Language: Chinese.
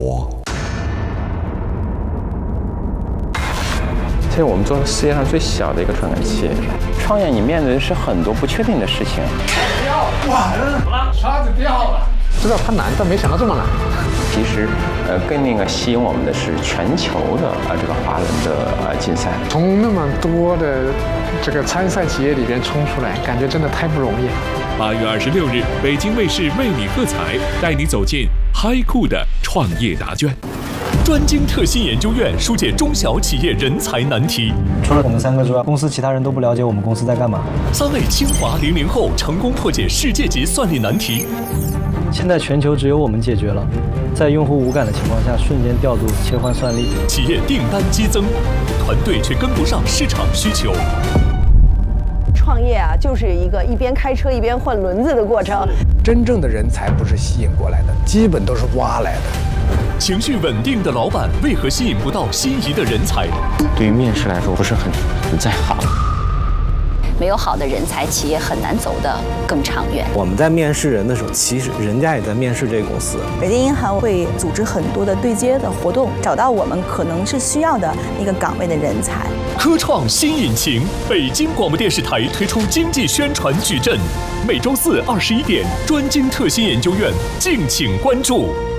其实我们做的世界上最小的一个传感器，创业你面对的是很多不确定的事情。 哇，怎么了？叉子掉了。 知道它难，但没想到这么难。 其实，更吸引我们的是全球的这个华人的竞赛。 从那么多的这个参赛企业里边冲出来，感觉真的太不容易。 8月26日，北京卫视为你喝彩，带你走进嗨酷的创业答卷。专精特新研究院疏解中小企业人才难题。 除了我们3个之外，公司其他人都不了解我们公司在干嘛。 3位清华00后成功破解世界级算力难题。 现在全球只有我们解决了，在用户无感的情况下，瞬间调度切换算力。 企业订单激增，团队却跟不上市场需求。 创业啊，就是一个一边开车一边换轮子的过程。 真正的人才不是吸引过来的，基本都是挖来的。 情绪稳定的老板为何吸引不到心仪的人才？ 对于面试来说，不是很在行。 没有好的人才，企业很难走得更长远。 我们在面试人的时候，其实人家也在面试这个公司。 北京银行会组织很多的对接的活动，找到我们可能是需要的那个岗位的人才。 科创新引擎，北京广播电视台推出经济宣传矩阵，每周4 21点，专精特新研究院，敬请关注。